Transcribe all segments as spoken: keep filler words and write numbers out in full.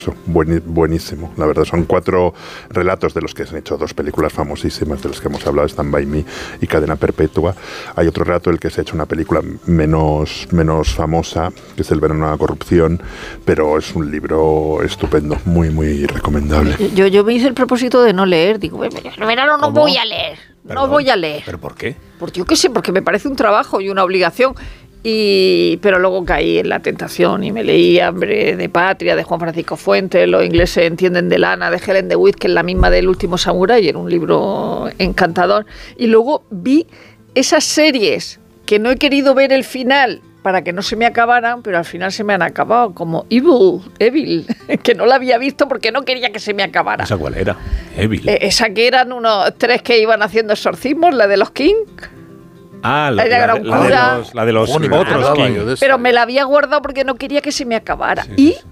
Buenísimo, la verdad. Son cuatro relatos de los que se han hecho dos películas famosísimas de las que hemos hablado, Stand By Me y Cadena Perpetua. Hay otro relato del que se ha hecho una película menos, menos famosa, que es El verano de la corrupción, pero es un libro estupendo, muy, muy recomendable. Yo, yo me hice el propósito de no leer. Digo, el verano no ¿Cómo? voy a leer, Perdón, no voy a leer. ¿Pero por qué? Porque yo qué sé, porque me parece un trabajo y una obligación. Y, pero luego caí en la tentación y me leí Hambre de Patria de Juan Francisco Fuentes, Los ingleses entienden de lana de Helen DeWitt, que es la misma del Último Samurái, era un libro encantador. Y luego vi esas series que no he querido ver el final para que no se me acabaran, pero al final se me han acabado, como Evil, Evil, que no la había visto porque no quería que se me acabara. ¿Esa cuál era? Evil. Eh, esa que eran unos tres que iban haciendo exorcismos, la de los King. Ah, la, la, la, de, la de los, la de los oh, otros King. Pero me la había guardado porque no quería que se me acabara. Sí, y sí.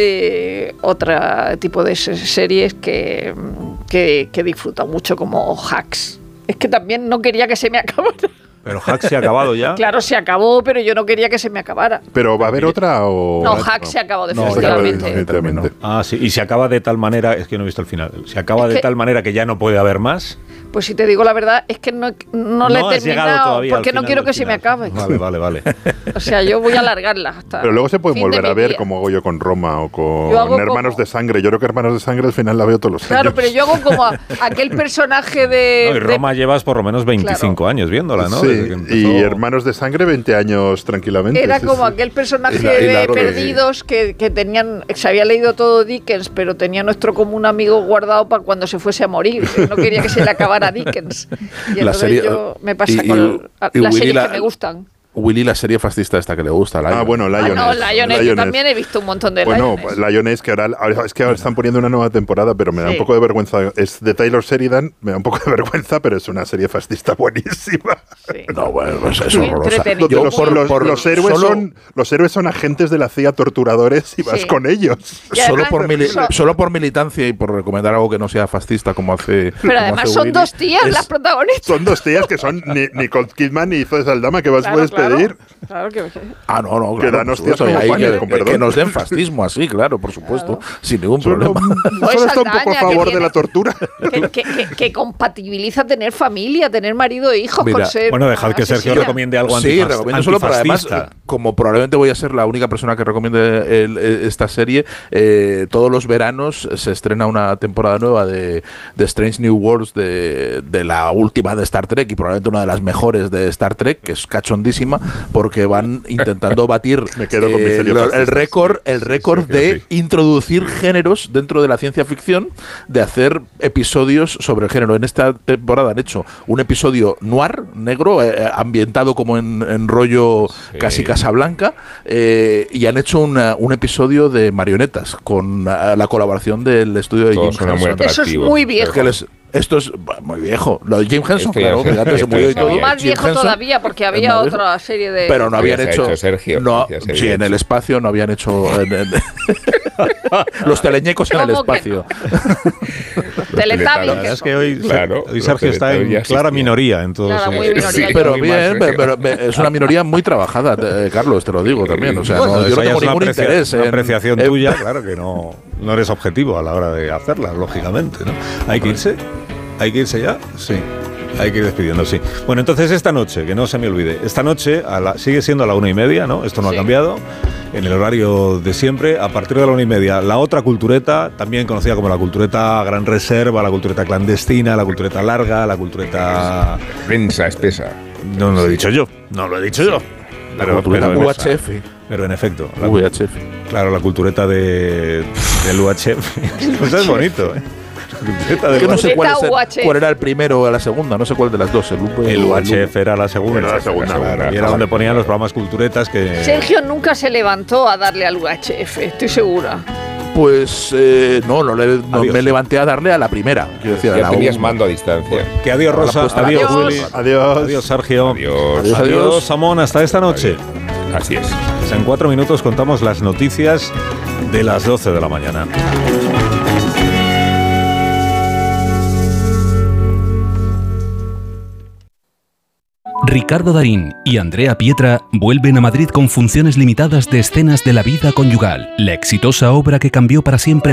Eh, otro tipo de series que, que, que disfruto mucho, como Hacks. Es que también no quería que se me acabara. Pero Hacks se ha acabado ya. Claro, se acabó, pero yo no quería que se me acabara. ¿Pero va a haber otra o...? No, Hacks se acabó No, definitivamente. definitivamente. Ah, sí. Y se acaba de tal manera... Es que no he visto el final. Se acaba Es de que- tal manera que ya no puede haber más. Pues si te digo la verdad, es que no, no la No he has llegado terminado todavía al porque no final quiero del que se me final. acabe. Vale, vale, vale. O sea, yo voy a alargarla hasta. Pero luego se pueden fin de volver mi a ver, vida. como hago yo con Roma o Yo hago con Hermanos como- de Sangre. Yo creo que Hermanos de Sangre al final la veo todos los Claro, años. pero yo hago como a- aquel personaje de. No, y Roma de- llevas por lo menos veinticinco años viéndola, ¿no? Sí, Desde que empezó- y Hermanos de Sangre veinte años tranquilamente. Era sí, como sí. aquel personaje Y la- y la- de Perdidos que, que tenían, se había leído todo Dickens, pero tenía nuestro común amigo guardado para cuando se fuese a morir. Que no quería que se le acabara Dickens. Y La entonces serie- yo me pasa y- con y- y las Willy series la- que me gustan. Willy, la serie fascista esta que le gusta. Ah, bueno, Ah, Lioness. no, Lioness. Yo Lioness. también he visto un montón de Bueno, Lioness. Lioness, que ahora, ahora- es que ahora están poniendo una nueva temporada, pero me da Sí. un poco de vergüenza. Es de Taylor Sheridan, me da un poco de vergüenza, pero es una serie fascista buenísima. Sí. No, bueno, pues es Muy horrorosa. entretenido. Donde Yo los, por- los- por- los héroes solo- son, los héroes son agentes de la C I A torturadores y vas Sí. con ellos. Y Solo además- por, mili- so- solo por militancia y por recomendar algo que no sea fascista como hace. Pero como además hace son Willy, dos tías es- las protagonistas. Son dos tías que son Ni- Nicole Kidman y Zoe Saldana, que vas Claro, puedes claro. pedir. Claro que Ah, no, no, Que claro. dan por hostias supuesto, como y ahí panes, que, con que- perdón. que nos den fascismo así, claro, por supuesto, sin ningún Solo, problema. solo está un poco a Saldaña, que favor de tiene- la tortura. Que, que, que, que compatibiliza tener familia, tener marido e hijos Mira, con ser. Bueno, dejad que Sergio asesina. recomiende algo Sí, antifas- recomiendo solo, pero además, antifascista. eh, como probablemente voy a ser la única persona que recomiende el- el- esta serie, eh, todos los veranos se estrena una temporada nueva de, de Strange New Worlds, de, de la última de Star Trek y probablemente una de las mejores de Star Trek, que es cachondísima, porque van intentando batir Me quedo con mi serie lo- fascista, el récord, el sí, récord sí, sí, de sí. introducir géneros dentro de la ciencia ficción, de hacer episodios sobre el género. En esta temporada han hecho un episodio noir, negro, eh, ambientado como en, en rollo Sí. casi Casablanca, eh, y han hecho una- un episodio de marionetas con eh, la colaboración del estudio de Todo Jim suena muy Henson. Eso es atractivo. muy viejo. Que les- esto es bah, muy viejo. Lo de Jim Henson, Esto ya claro, sé, fíjate, se esto murió ya y todo. sabía. Más Jim viejo Henson, todavía, porque es había más viejo. otra serie de. Pero no habían Ya se ha hecho, hecho Sergio, no, ya se había sí, en el hecho. espacio no habían hecho en- en- los teleñecos en el ¿Cómo que espacio. Teletubbies. La verdad es que hoy, Claro, hoy Sergio los está en Teletubbies ya clara existían. minoría en todos. Claro, muy eh, minoría. Sí, Pero muy bien, más, pero, Sergio. pero es una minoría muy trabajada, eh, Carlos, te lo digo también. O sea, Bueno, no, yo eso no ya tengo es una ningún aprecia- interés una en apreciación en- tuya, claro que no, no eres objetivo a la hora de hacerla, lógicamente, ¿no? Hay que irse, hay que irse ya, sí. Hay que ir despidiendo, sí. Bueno, entonces esta noche, que no se me olvide, esta noche a la, sigue siendo a la una y media, ¿no? Esto no Sí. ha cambiado, en el horario de siempre. A partir de la una y media, la otra cultureta, también conocida como la cultureta Gran Reserva, la cultureta clandestina, la cultureta larga, la cultureta... Densa, espesa. No lo he dicho yo, no lo he dicho yo. Pero, cultureta pero en- U H F. pero en efecto, la, U H F. claro, la cultureta de, del U H F. Eso es bonito, ¿eh? La cultureta del Que no sé cuál, es el- U H F. cuál era el primero o la segunda, no sé cuál de las dos. El, U- El o U H F era la segunda. Era la segunda. Claro, y era donde ponían los programas culturetas que... Sergio nunca se levantó a darle al U H F, estoy segura. Pues eh, no, no, le- no Adiós. me levanté a darle a la primera. Quiero decir, a Ya la tenías un- mando a distancia. Que adiós, Ahora Rosa. puesta la Adiós, adiós. Willy. Adiós. Adiós, Sergio. Adiós. Adiós, Adiós, adiós. Samón. Hasta esta noche. Así es. Pues en cuatro minutos contamos las noticias de las doce de la mañana. Ricardo Darín y Andrea Pietra vuelven a Madrid con funciones limitadas de escenas de la vida conyugal, la exitosa obra que cambió para siempre